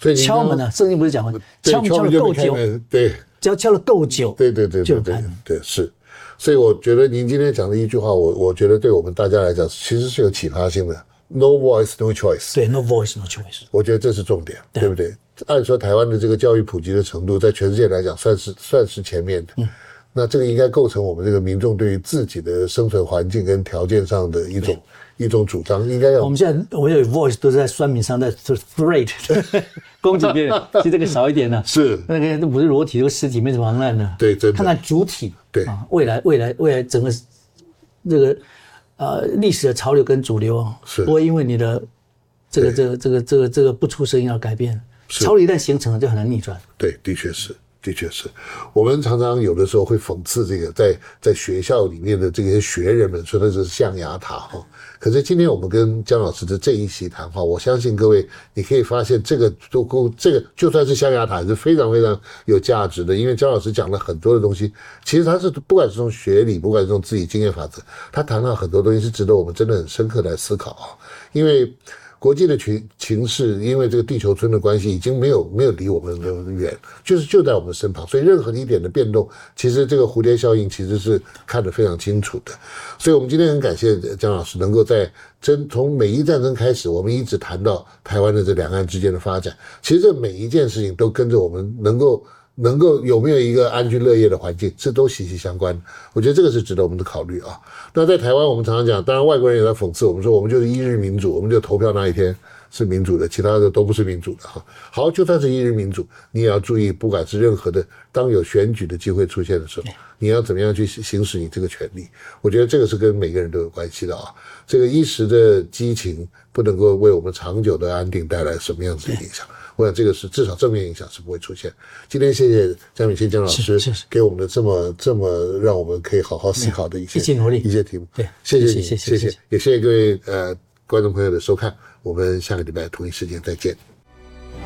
所以敲门啊，圣经不是讲吗？敲门敲得够久， 对， 只要敲得够久， 对，是。所以我觉得您今天讲的一句话，我觉得对我们大家来讲，其实是有启发性的。No voice, no choice。 对 ，No voice, no choice。 我觉得这是重点，对不对？按说台湾的这个教育普及的程度，在全世界来讲算是前面的。那这个应该构成我们这个民众对于自己的生存环境跟条件上的一种主张，应该要。 我们现在我有 voice 都是在酸民上，在 threat 攻击别人，其实这个少一点呢。 是那个不是裸体，这个尸体没什么妨碍呢。 对，真的。 看看主体。 对啊，未来整个这个历史的潮流跟主流啊，不会因为你的这个不出声音而改变。潮流一旦形成了，就很难逆转。 对，的确是。我们常常有的时候会讽刺这个在学校里面的这些学人们说的是象牙塔哈。可是今天我们跟姜老师的这一席谈话，我相信各位你可以发现这个就算是象牙塔也是非常非常有价值的，因为姜老师讲了很多的东西，其实他是不管是从学理，不管是从自己经验法则，他谈到很多东西是值得我们真的很深刻来思考啊，因为。国际的情势，因为这个地球村的关系，已经没有离我们远，就在我们身旁，所以任何的一点的变动，其实这个蝴蝶效应其实是看得非常清楚的。所以我们今天很感谢姜老师能够从美伊战争开始，我们一直谈到台湾的这两岸之间的发展，其实这每一件事情都跟着我们能够有没有一个安居乐业的环境，这都息息相关。我觉得这个是值得我们的考虑啊。那在台湾，我们常常讲，当然外国人也在讽刺我们说，我们就是一日民主，我们就投票那一天是民主的，其他的都不是民主的哈。好，就算是一日民主，你也要注意，不管是任何的，当有选举的机会出现的时候，你要怎么样去行使你这个权利？我觉得这个是跟每个人都有关系的啊。这个一时的激情不能够为我们长久的安定带来什么样子的影响。我想这个是至少正面影响是不会出现。今天谢谢江敏先姜老师给我们的这么让我们可以好好思考的一起努力一些题目。 对， 谢谢你，谢谢，也谢谢各位观众朋友的收看，我们下个礼拜同一时间再见。